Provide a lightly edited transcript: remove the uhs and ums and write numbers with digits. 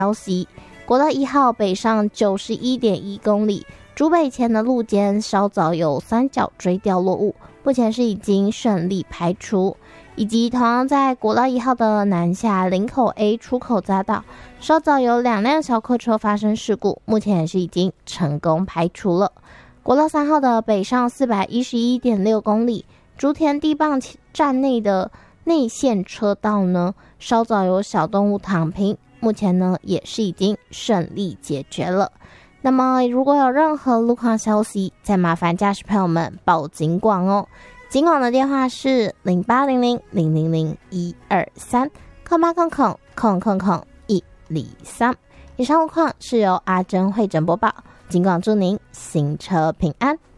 消息，国道1号北上 91.1 公里，竹北前的路肩稍早有三角锥掉落物，目前是已经顺利排除。以及同样在国道1号的南下林口 A 出口匝道，稍早有2辆小客车发生事故，目前也是已经成功排除了。国道3号的北上 411.6 公里，竹田地磅站内的内线车道呢，稍早有小动物躺平，目前呢也是已经顺利解决了。那么如果有任何路况消息，再麻烦驾驶朋友们报警广哦。警广的电话是0800000123空8空空空空空123。以上路况是由阿珍会诊播报，警广祝您行车平安。